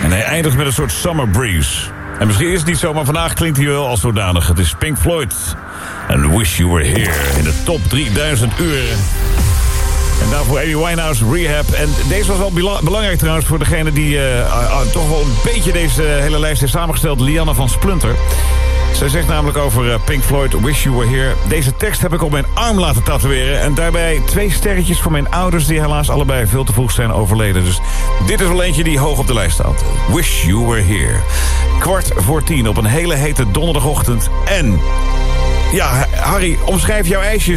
En hij eindigt met een soort summer breeze. En misschien is het niet zo, maar vandaag klinkt hij wel als zodanig. Het is Pink Floyd en Wish You Were Here in de top 3000 uren. En daarvoor Amy Winehouse, Rehab. En deze was wel belangrijk trouwens voor degene die toch wel een beetje deze hele lijst heeft samengesteld. Lianne van Splunter. Zij zegt namelijk over Pink Floyd, Wish You Were Here. Deze tekst heb ik op mijn arm laten tatoeëren. En daarbij 2 sterretjes voor mijn ouders die helaas allebei veel te vroeg zijn overleden. Dus dit is wel eentje die hoog op de lijst staat. Wish You Were Here. 9:15 op een hele hete donderdagochtend. En ja, Harry, omschrijf jouw ijsje